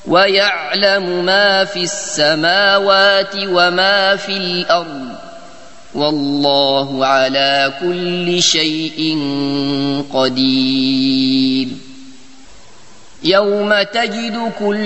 ويعلم ما في السماوات وما في الأرض والله على كل شيء قدير. يوم تجد كل